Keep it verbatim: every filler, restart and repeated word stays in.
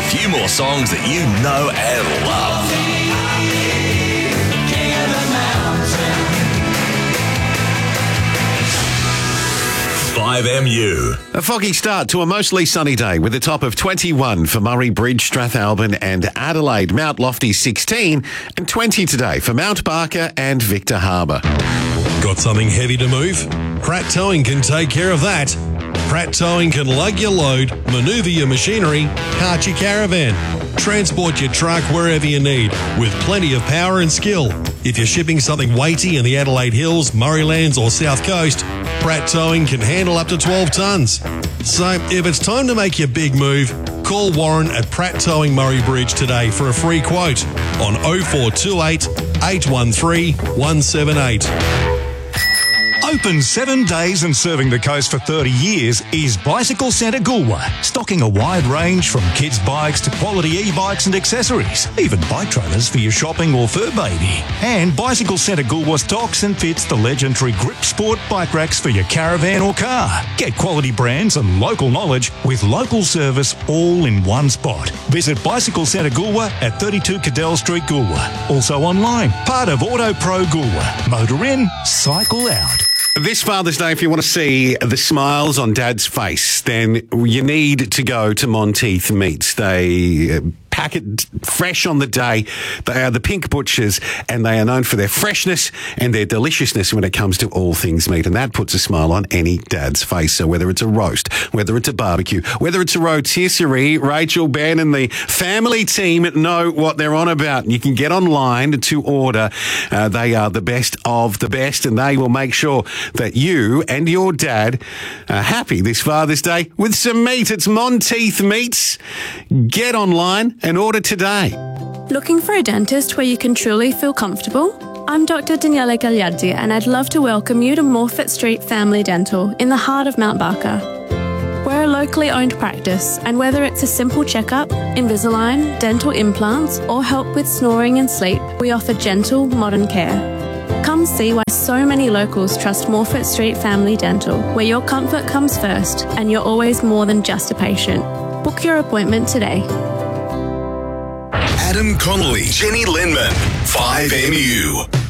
few more songs that you know and love. five M U. A foggy start to a mostly sunny day with a top of twenty-one for Murray Bridge, Strathalbyn and Adelaide. Mount Lofty sixteen and twenty today for Mount Barker and Victor Harbour. Got something heavy to move? Pratt Towing can take care of that. Pratt Towing can lug your load, manoeuvre your machinery, cart your caravan, transport your truck wherever you need with plenty of power and skill. If you're shipping something weighty in the Adelaide Hills, Murraylands or South Coast, Pratt Towing can handle up to twelve tonnes. So if it's time to make your big move, call Warren at Pratt Towing Murray Bridge today for a free quote on oh four two eight, eight one three, one seven eight. Open seven days and serving the coast for thirty years is Bicycle Centre Goolwa, stocking a wide range from kids' bikes to quality e-bikes and accessories, even bike trailers for your shopping or fur baby. And Bicycle Centre Goolwa stocks and fits the legendary Grip Sport bike racks for your caravan or car. Get quality brands and local knowledge with local service all in one spot. Visit Bicycle Centre Goolwa at thirty-two Cadell Street, Goolwa. Also online, part of Auto Pro Goolwa. Motor in, cycle out. This Father's Day, if you want to see the smiles on Dad's face, then you need to go to Monteith Meats. They pack it fresh on the day. They are the Pink Butchers, and they are known for their freshness and their deliciousness when it comes to all things meat. And that puts a smile on any dad's face. So whether it's a roast, whether it's a barbecue, whether it's a rotisserie, Rachel, Ben and the family team know what they're on about. You can get online to order. Uh, they are the best of the best, and they will make sure that you and your dad are happy this Father's Day with some meat. It's Monteith Meats. Get online and order today. Looking for a dentist where you can truly feel comfortable? I'm Doctor Daniela Gagliardi, and I'd love to welcome you to Morfett Street Family Dental in the heart of Mount Barker. We're a locally owned practice, and whether it's a simple checkup, Invisalign, dental implants, or help with snoring and sleep, we offer gentle, modern care. Come see why so many locals trust Morfett Street Family Dental, where your comfort comes first and you're always more than just a patient. Book your appointment today. Adam Connolly, Jenny Linman, five M U.